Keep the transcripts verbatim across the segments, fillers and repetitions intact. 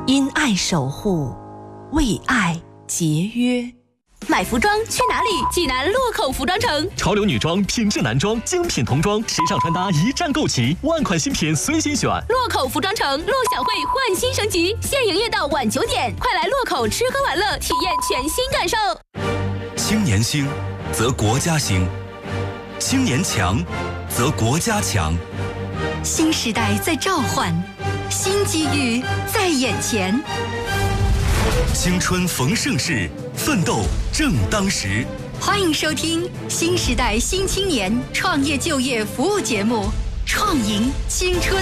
因爱守护，为爱节约。 买服装去哪里？济南洛口服装城， 潮流女装、品质男装、精品童装、时尚穿搭一站购齐，万款新品随心选。 洛口服装城，陆小慧焕新升级，现营业到晚九点，快来洛口吃喝玩乐，体验全新感受。 青年兴，则国家兴；青年强，则国家强。 新时代在召唤，新机遇在眼前。 青春逢盛世，奋斗正当时。 欢迎收听新时代新青年创业就业服务节目《创赢青春》。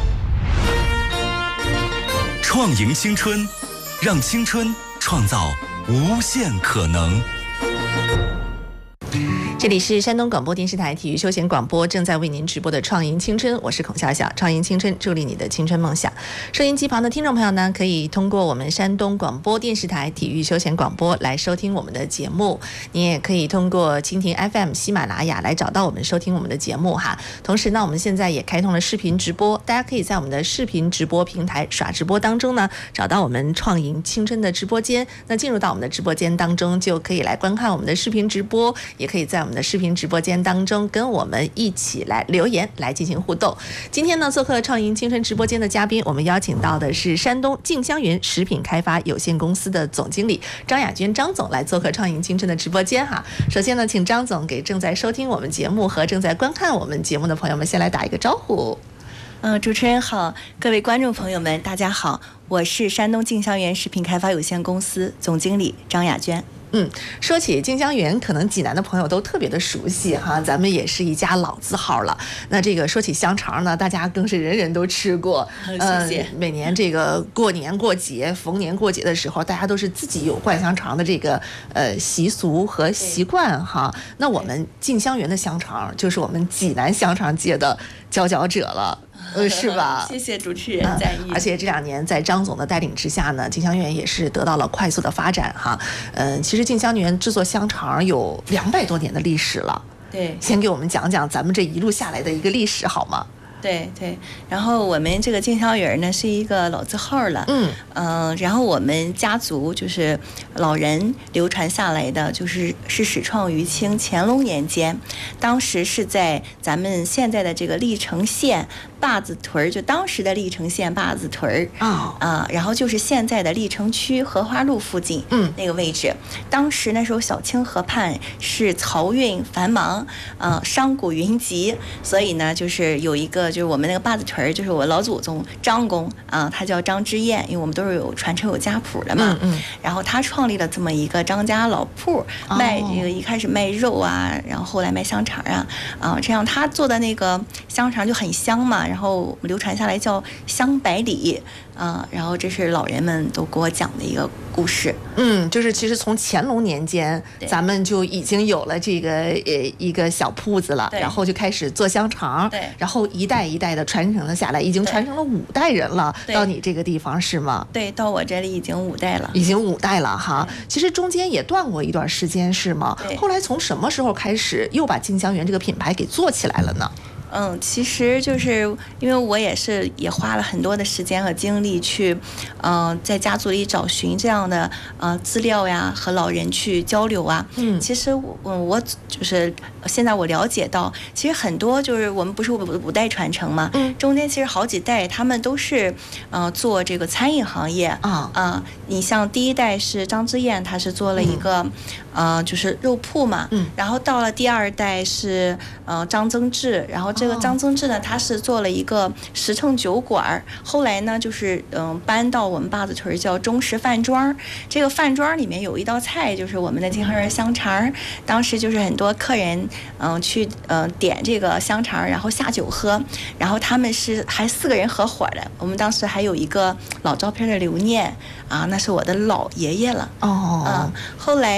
创赢青春，让青春创造无限可能。 这里是山东广播电视台体育休闲广播正在为您直播的创赢青春，我是孔笑笑。创赢青春，助力你的青春梦想。收音机旁的听众朋友呢，可以通过我们山东广播电视台体育休闲广播来收听我们的节目，你也可以通过蜻蜓 F M、喜马拉雅来找到我们收听我们的节目哈。同时呢，我们现在也开通了视频直播，大家可以在我们的视频直播平台耍直播当中呢，找到我们创赢青春的直播间。那进入到我们的直播间当中，就可以来观看我们的视频直播，也可以在我们的视频直播间当中跟我们一起来留言来进行互动。今天呢，做客创赢青春直播间的嘉宾，我们邀请到的是山东静香园食品开发有限公司的总经理张雅娟张总来做客创赢青春的直播间哈。首先呢，请张总给正在收听我们节目和正在观看我们节目的朋友们先来打一个招呼。 嗯、呃，主持人好，各位观众朋友们，大家好，我是山东静香园食品开发有限公司总经理张雅娟。 嗯，说起静香园，可能济南的朋友都特别的熟悉哈，咱们也是一家老字号了。那这个说起香肠呢，大家更是人人都吃过。 谢谢。 呃、每年这个过年过节、逢年过节的时候，大家都是自己有灌香肠的这个呃习俗和习惯哈。那我们静香园的香肠就是我们济南香肠界的佼佼者了。呃，是吧？ 谢谢主持人赞誉、 嗯。而且这两年在张总的带领之下呢，静香园也是得到了快速的发展哈。嗯，其实静香园制作香肠有两百多年的历史了。 对， 先给我们讲讲咱们这一路下来的一个历史好吗？ 对对，然后我们这个静香园呢是一个老字号了， 嗯嗯、呃，然后我们家族就是老人流传下来的，就是是始创于清乾隆年间，当时是在咱们现在的这个历城县坝子屯，就当时的历城县坝子屯啊、 哦、啊，然后就是现在的历城区荷花路附近， 嗯， 那个位置，当时那时候小清河畔是漕运繁忙，啊、呃，商贾云集，所以呢，就是有一个。就是我们那个坝子屯，就是我老祖宗张公啊，他叫张之燕，因为我们都是有传承有家谱的嘛。 嗯嗯。 然后他创立了这么一个张家老铺，卖这个一开始卖肉啊，然后后来卖香肠啊，啊，这样他做的那个香肠就很香嘛，然后流传下来叫香百里啊，然后这是老人们都给我讲的一个故事。 嗯，就是其实从乾隆年间，咱们就已经有了这个呃一个小铺子了，然后就开始做香肠， 对， 然后一代一代的传承了下来，已经传承了五代人了。到你这个地方是吗？ 对，到我这里已经五代了， 已经五代了哈。其实中间也断过一段时间是吗？后来从什么时候开始又把静香园这个品牌给做起来了呢？ 嗯，其实就是因为我也是也花了很多的时间和精力去，嗯、呃，在家族里找寻这样的呃资料呀，和老人去交流啊。 嗯， 其实我我就是现在我了解到，其实很多就是我们不是五五代传承嘛， 嗯， 中间其实好几代他们都是呃做这个餐饮行业啊啊、呃。你像第一代是张之燕，他是做了一个、嗯、呃就是肉铺嘛， 嗯， 然后到了第二代是呃张增志，然后。这个张增志呢，他是做了一个十乘酒馆，后来呢，就是嗯搬到我们坝子屯叫中式饭庄。这个饭庄里面有一道菜，就是我们的静香园香肠。当时就是很多客人嗯去嗯点这个香肠，然后下酒喝，然后他们是还四个人合伙的。我们当时还有一个老照片的留念啊，那是我的老爷爷了。 哦， 嗯，后来就是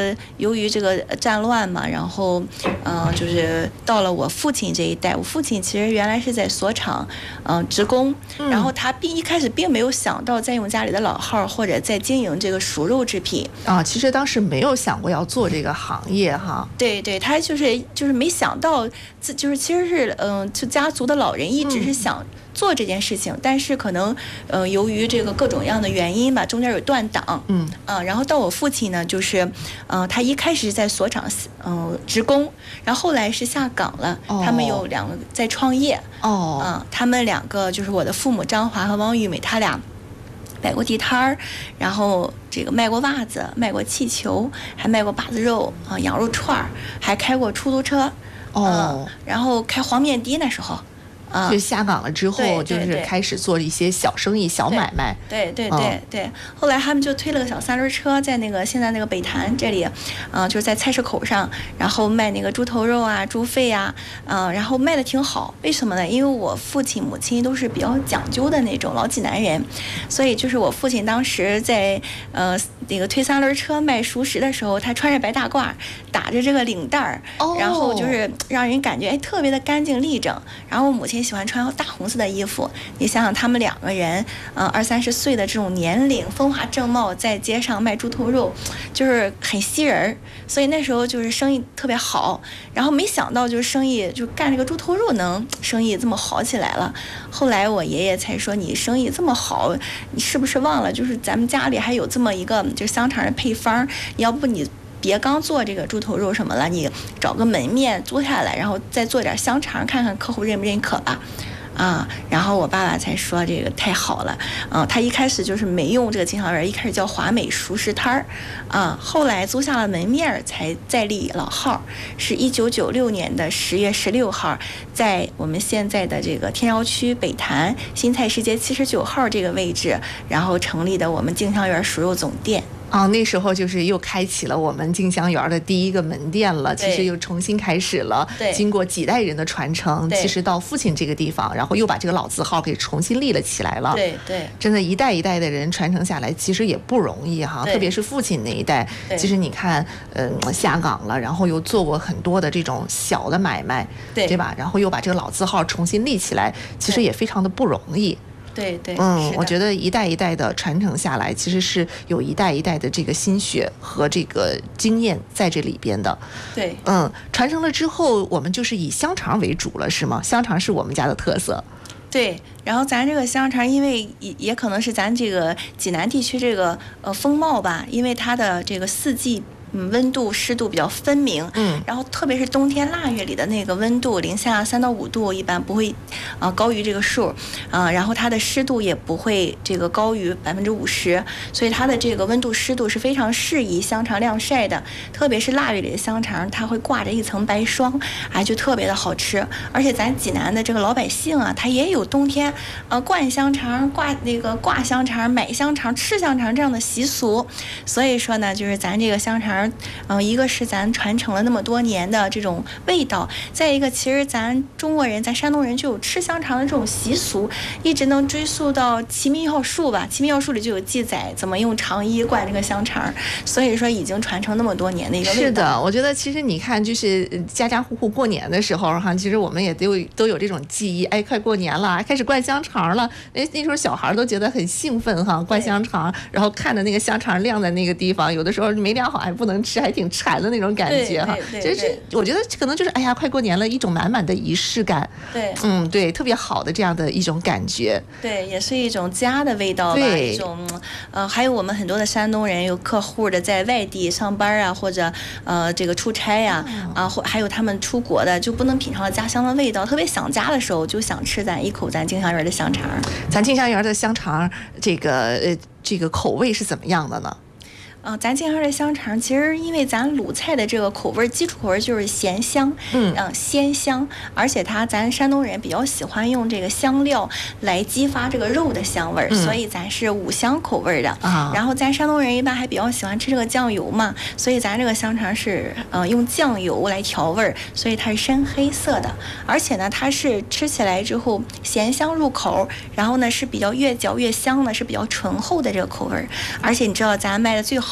个由于这个战乱嘛，然后嗯、呃，就是到了我父亲这一代，我父亲其实原来是在锁厂嗯、呃、职工，然后他并一开始并没有想到再用家里的老号或者再经营这个熟肉制品啊，其实当时没有想过要做这个行业哈。 对对，他就是就是没想到，自就是其实是嗯、呃，就家族的老人一直是想做这件事情，嗯、但是可能呃由于这个各种各样的原因吧，中间有断档，嗯啊、呃，然后到我父亲呢，就是嗯、呃，他一开始是在锁厂嗯、呃、职工，然后后来是下岗了，哦、他们有两个在创业，哦，啊、呃，他们两个就是我的父母张华和汪玉美，他俩摆过地摊儿，然后这个卖过袜子，卖过气球，还卖过把子肉啊、呃，羊肉串儿，还开过出租车，哦、呃，然后开黄面的那时候。 啊，就下岗了之后，就是开始做一些小生意、小买卖。 对对对对对。后来他们就推了个小三轮车，在那个现在那个北坛这里，嗯、呃，就是在菜市口上，然后卖那个猪头肉啊、猪肺啊，嗯、呃，然后卖的挺好。为什么呢？因为我父亲、母亲都是比较讲究的那种老济南人，所以就是我父亲当时在呃那个推三轮车卖熟食的时候，他穿着白大褂，打着这个领带儿，哦、然后就是让人感觉哎特别的干净利整。然后母亲喜欢穿大红色的衣服，你想想他们两个人，呃，二三十岁的这种年龄，风华正茂，在街上卖猪头肉，就是很吸人，所以那时候就是生意特别好。然后没想到就是生意就干这个猪头肉能生意这么好起来了。后来我爷爷才说，你生意这么好，你是不是忘了就是咱们家里还有这么一个就是香肠的配方，要不你别刚做这个猪头肉什么了，你找个门面租下来，然后再做点香肠，看看客户认不认可吧。啊，然后我爸爸才说这个太好了，嗯，他一开始就是没用这个金香园，一开始叫华美熟食摊儿，啊，后来租下了门面才再立老号，是一九九六年的十月十六号，在我们现在的这个天桥区北坛新菜市街七十九号这个位置，然后成立的我们金香园熟肉总店。 啊，那时候就是又开启了我们金香园的第一个门店了，其实又重新开始了。对，经过几代人的传承，其实到父亲这个地方，然后又把这个老字号给重新立了起来了。 对对， 真的，一代一代的人传承下来，其实也不容易哈。特别是父亲那一代，其实你看，嗯、呃，下岗了，然后又做过很多的这种小的买卖，对对吧？然后又把这个老字号重新立起来，其实也非常的不容易。 对对， 嗯，我觉得一代一代的传承下来，其实是有一代一代的这个心血和这个经验在这里边的。 对， 嗯，传承了之后，我们就是以香肠为主了，是吗？香肠是我们家的特色。 对，然后咱这个香肠，因为也也可能是咱这个济南地区这个呃风貌吧，因为它的这个四季。嗯，温度湿度比较分明，嗯，然后特别是冬天腊月里的那个温度，零下三到五度，一般不会，啊、呃、高于这个数，啊、呃，然后它的湿度也不会这个高于百分之五十，所以它的这个温度湿度是非常适宜香肠晾晒的，特别是腊月里的香肠，它会挂着一层白霜，哎，就特别的好吃。而且咱济南的这个老百姓啊，他也有冬天呃灌香肠、挂那个挂香肠、买香肠、吃香肠这样的习俗，所以说呢，就是咱这个香肠。嗯、呃，一个是咱传承了那么多年的这种味道，再一个其实咱中国人，咱山东人就有吃香肠的这种习俗，一直能追溯到《齐民要术》吧，《齐民要术》里就有记载怎么用肠衣灌这个香肠，所以说已经传承那么多年的一个味道。 是的，我觉得其实你看，就是家家户户过年的时候哈，其实我们也都有都有这种记忆，哎，快过年了，开始灌香肠了，那那时候小孩都觉得很兴奋哈，灌香肠，然后看着那个香肠晾在那个地方，有的时候没晾好还不能吃，还挺馋的那种感觉哈。其实我觉得可能就是哎呀，快过年了，一种满满的仪式感。 对， 嗯，对，特别好的这样的一种感觉。 对，也是一种家的味道吧，一种呃，还有我们很多的山东人有客户的在外地上班啊，或者呃这个出差呀、啊，啊或还有他们出国的就不能品尝到家乡的味道，特别想家的时候就想吃咱一口咱金香园的香肠。 咱金香园的香肠，这个呃这个口味是怎么样的呢？ 嗯，咱金香园的香肠，其实因为咱鲁菜的这个口味，基础口味就是咸香，嗯，嗯鲜香，而且它咱山东人比较喜欢用这个香料来激发这个肉的香味儿、嗯，所以咱是五香口味的啊。然后咱山东人一般还比较喜欢吃这个酱油嘛，所以咱这个香肠是呃用酱油来调味儿，所以它是深黑色的，而且呢，它是吃起来之后咸香入口，然后呢是比较越嚼越香的，是比较醇厚的这个口味儿。而且你知道咱卖的最好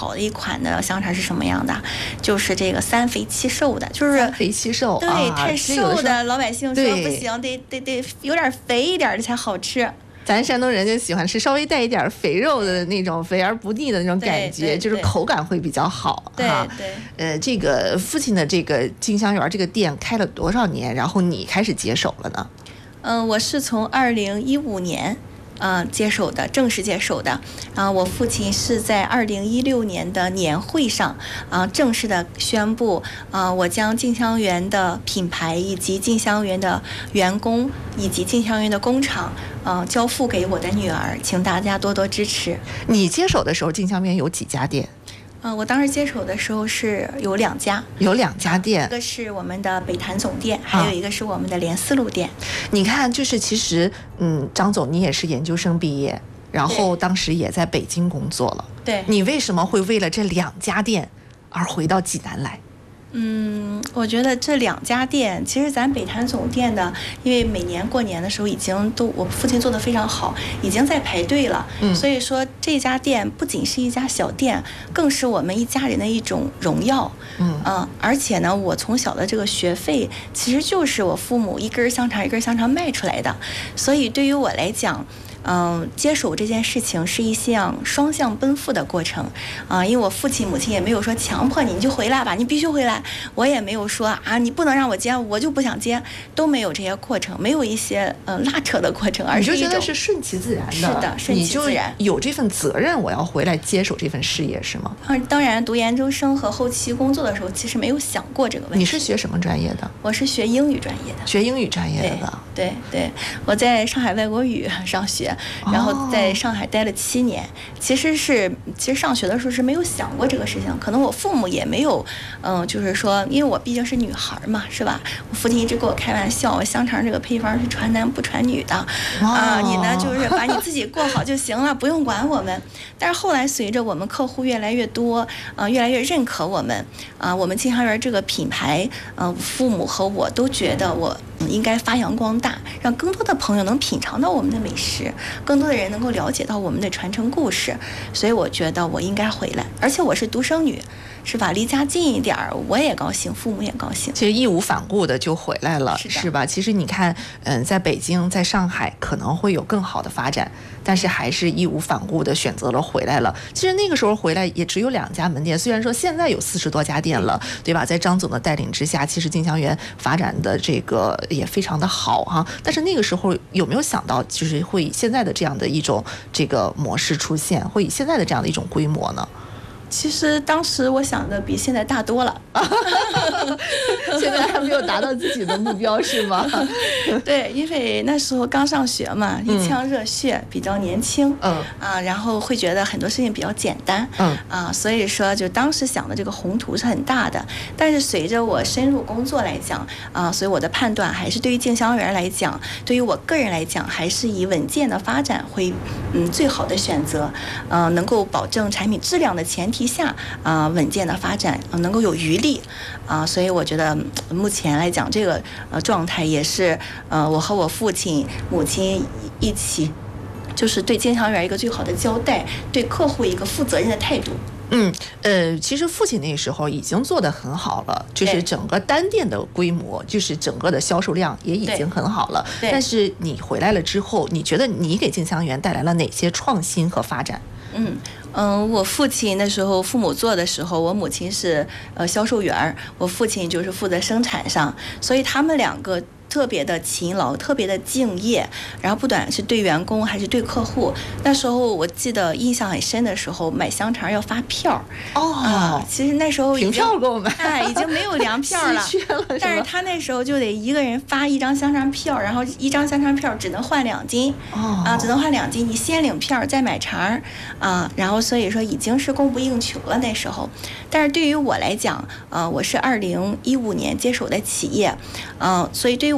好的一款的香肠是什么样的？就是这个三肥七瘦的，就是三肥七瘦， 对， 啊、 太瘦的老百姓说不行，得得得有点肥一点的才好吃。 咱山东人就喜欢吃稍微带一点肥肉的那种肥而不腻的那种感觉，就是口感会比较好。 对哈， 对。 呃，这个父亲的这个金香园这个店开了多少年？然后你开始接手了呢？ 嗯、呃，我是从二零一五年。嗯、呃，接手的，正式接手的。啊、呃，我父亲是在二零一六年的年会上，啊、呃，正式的宣布，啊、呃，我将静香园的品牌以及静香园的员工以及静香园的工厂，呃，交付给我的女儿，请大家多多支持。 你接手的时候，静香园有几家店？ 嗯、呃，我当时接手的时候是有两家， 有两家店， 一个是我们的北坛总店，还有一个是我们的莲思路店。 啊、你看，就是其实，嗯，张总，你也是研究生毕业，然后当时也在北京工作了。 对， 你为什么会为了这两家店而回到济南来？ 嗯，我觉得这两家店，其实咱北坛总店的，因为每年过年的时候已经都我父亲做得非常好，已经在排队了。嗯，所以说这家店不仅是一家小店，更是我们一家人的一种荣耀。嗯嗯、呃，而且呢，我从小的这个学费其实就是我父母一根香肠一根香肠卖出来的，所以对于我来讲。嗯，接手这件事情是一项双向奔赴的过程，啊、呃，因为我父亲母亲也没有说强迫你，你就回来吧，你必须回来。我也没有说啊，你不能让我接，我就不想接，都没有这些过程，没有一些呃拉扯的过程，而是一种你就觉得是顺其自然的， 是的，顺其自然， 你就有这份责任，我要回来接手这份事业，是吗？ 嗯，当然，读研究生和后期工作的时候，其实没有想过这个问题。 你是学什么专业的？ 我是学英语专业的。 学英语专业的。 对对对，我在上海外国语上学，然后在上海待了七年。其实是，其实上学的时候是没有想过这个事情，可能我父母也没有，嗯、呃，就是说，因为我毕竟是女孩嘛，是吧？我父亲一直跟我开玩笑，香肠这个配方是传男不传女的，啊、呃，你呢就是把你自己过好就行了，不用管我们。但是后来随着我们客户越来越多，啊、呃，越来越认可我们，啊、呃，我们金香园这个品牌，呃，父母和我都觉得我。应该发扬光大，让更多的朋友能品尝到我们的美食，更多的人能够了解到我们的传承故事，所以我觉得我应该回来，而且我是独生女，是吧？离家近一点儿，我也高兴，父母也高兴。 其实义无反顾的就回来了， 是, 是吧？其实你看，嗯，在北京、在上海可能会有更好的发展，但是还是义无反顾的选择了回来了。其实那个时候回来也只有两家门店，虽然说现在有四十多家店了，对吧？在张总的带领之下，其实金香园发展的这个也非常的好哈。但是那个时候有没有想到，就是会以现在的这样的一种这个模式出现，会以现在的这样的一种规模呢？ 其实当时我想的比现在大多了， 现在还没有达到自己的目标是吗？ 对，因为那时候刚上学嘛，一腔热血，嗯、比较年轻，嗯啊，然后会觉得很多事情比较简单，嗯啊，所以说就当时想的这个宏图是很大的。但是随着我深入工作来讲，啊，所以我的判断还是对于静香园来讲，对于我个人来讲，还是以稳健的发展会嗯最好的选择，呃，能够保证产品质量的前提下啊、呃，稳健的发展、呃、能够有余力啊、呃，所以我觉得目前来讲这个呃状态也是呃我和我父亲母亲一起，就是对金香园一个最好的交代，对客户一个负责任的态度。 嗯，呃，其实父亲那时候已经做得很好了，就是整个单店的规模，就是整个的销售量也已经很好了。但是你回来了之后，你觉得你给静香园带来了哪些创新和发展？ 嗯嗯，我父亲那时候父母做的时候，我母亲是呃销售员，我父亲就是负责生产上，所以他们两个特别的勤劳，特别的敬业，然后不管是对员工还是对客户，那时候我记得印象很深的时候，买香肠要发票哦、 啊，其实那时候已经凭票给我买， 哎，已经没有粮票了， 了但是他那时候就得一个人发一张香肠票，然后一张香肠票只能换两斤，哦、啊，只能换两斤，你先领票再买肠啊，然后所以说已经是供不应求了那时候。但是对于我来讲，呃，我是二零一五年接手的企业，呃，所以对于我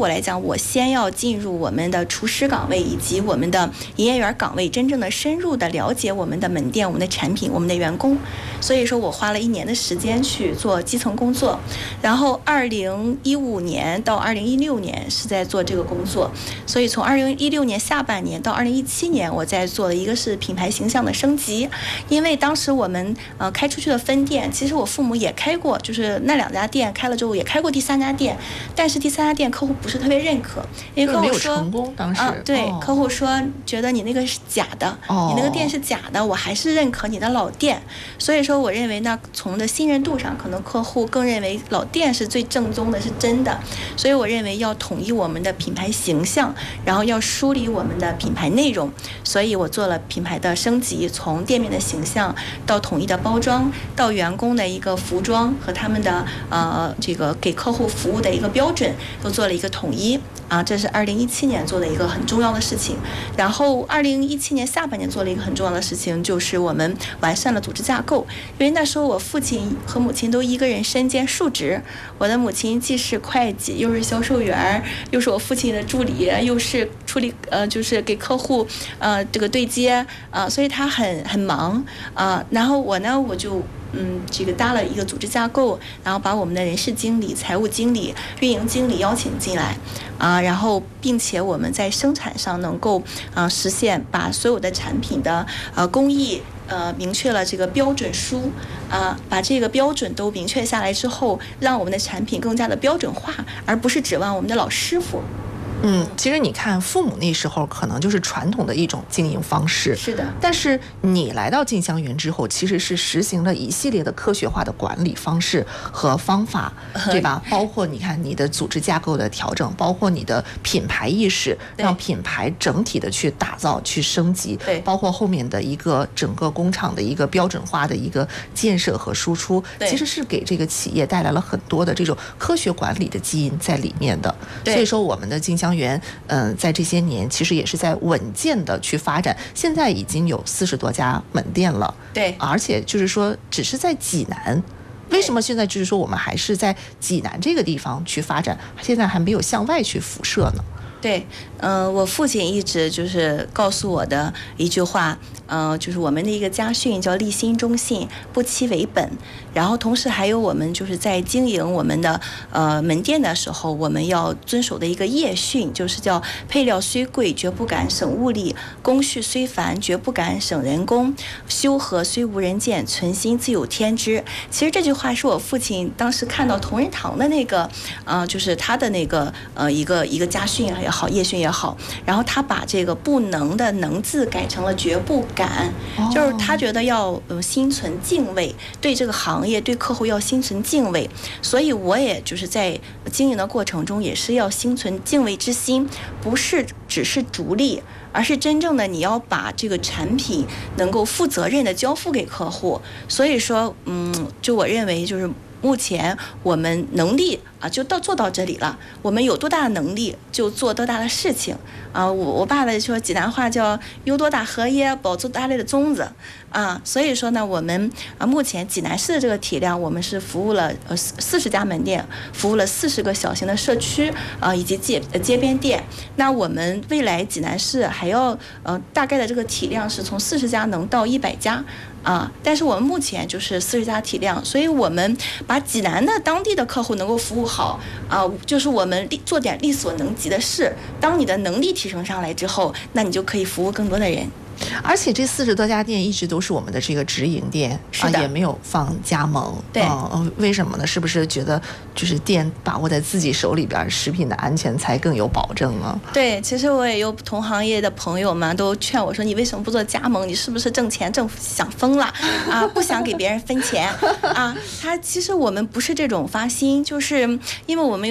我来讲，我先要进入我们的厨师岗位以及我们的营业员岗位，真正的深入的了解我们的门店、我们的产品、我们的员工。所以说我花了一年的时间去做基层工作，然后二零一五年到二零一六年是在做这个工作，所以从二零一六年下半年到二零一七年，我在做的一个是品牌形象的升级。因为当时我们呃开出去的分店，其实我父母也开过，就是那两家店开了之后也开过第三家店，但是第三家店客户不是特别认可，因为客户说成功当时、 啊、对、 哦、 客户说觉得你那个是假的、哦、你那个店是假的，我还是认可你的老店。所以说我认为呢，从的信任度上，可能客户更认为老店是最正宗的，是真的。所以我认为要统一我们的品牌形象，然后要梳理我们的品牌内容，所以我做了品牌的升级，从店面的形象到统一的包装，到员工的一个服装和他们的呃这个给客户服务的一个标准都做了一个统一啊，这是二零一七年做的一个很重要的事情。然后二零一七年下半年做了一个很重要的事情，就是我们完善了组织架构。因为那时候我父亲和母亲都一个人身兼数职，我的母亲既是会计，又是销售员，又是我父亲的助理，又是处理呃就是给客户呃这个对接啊、呃，所以他很很忙啊、呃。然后我呢，我就嗯这个搭了一个组织架构，然后把我们的人事经理、财务经理、运营经理邀请进来啊、呃，然后并且我们在生产上能够啊、呃、实现把所有的产品的呃工艺呃明确了这个标准书啊、呃，把这个标准都明确下来之后，让我们的产品更加的标准化，而不是指望我们的老师傅。 嗯，其实你看，父母那时候可能就是传统的一种经营方式， 是的。 但是你来到进香园之后，其实是实行了一系列的科学化的管理方式和方法，对吧？包括你看你的组织架构的调整，包括你的品牌意识，让品牌整体的去打造、去升级， 对， 包括后面的一个整个工厂的一个标准化的一个建设和输出，其实是给这个企业带来了很多的这种科学管理的基因在里面的。所以说，我们的进香园，嗯、呃，在这些年其实也是在稳健的去发展，现在已经有四十多家门店了， 对，而且就是说，只是在济南，为什么现在就是说我们还是在济南这个地方去发展，现在还没有向外去辐射呢？ 对，嗯、呃，我父亲一直就是告诉我的一句话，呃，就是我们的一个家训叫立心忠信，不欺为本。然后同时还有我们就是在经营我们的呃门店的时候，我们要遵守的一个业训，就是叫配料虽贵，绝不敢省物力；工序虽繁，绝不敢省人工；修和虽无人见，存心自有天知。其实这句话是我父亲当时看到同仁堂的那个，呃，就是他的那个呃一个一个家训也好，业训也好，然后他把这个不能的能字改成了绝不敢，哦、就是他觉得要呃心存敬畏，对这个行业对客户要心存敬畏，所以我也就是在经营的过程中也是要心存敬畏之心，不是只是逐利，而是真正的你要把这个产品能够负责任的交付给客户。所以说嗯，就我认为就是目前我们能力啊，就到做到这里了。我们有多大的能力，就做多大的事情啊！我我爸爸说济南话叫“有多大荷叶，保住大类的粽子”啊。所以说呢，我们啊目前济南市的这个体量，我们是服务了呃四十家门店，服务了四十个小型的社区啊，以及街呃街边店。那我们未来济南市还要呃大概的这个体量是从四十家能到一百家。啊，但是我们目前就是四十家体量，所以我们把济南的当地的客户能够服务好啊，就是我们做点力所能及的事。当你的能力提升上来之后，那你就可以服务更多的人。 而且这四十多家店一直都是我们的这个直营店啊，也没有放加盟。 对、 嗯，为什么呢？是不是觉得就是店把握在自己手里边，食品的安全才更有保证啊？ 对，其实我也有同行业的朋友们都劝我说：“你为什么不做加盟？你是不是挣钱挣想疯了啊？不想给别人分钱啊？”他其实我们不是这种发心，就是因为我们有。